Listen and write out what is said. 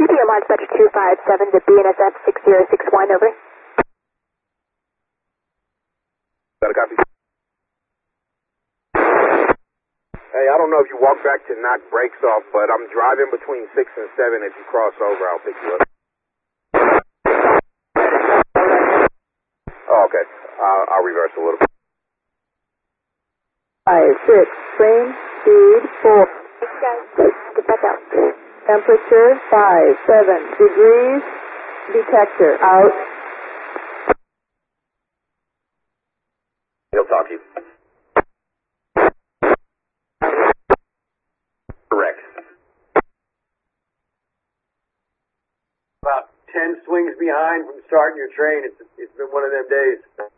UPM on dispatch 257 to BNSF 6061, over. Got a copy. Hey, I don't know if you walk back to knock brakes off, but I'm driving between 6 and 7. If you cross over, I'll pick you up. Oh, okay. I'll reverse a little bit. 5, 6, frame, speed, 4. Thanks, guys. Get back out. Temperature, 5, 7 degrees. Detector, out. He'll talk to you. Correct. About 10 swings behind from starting your train. It's been one of them days.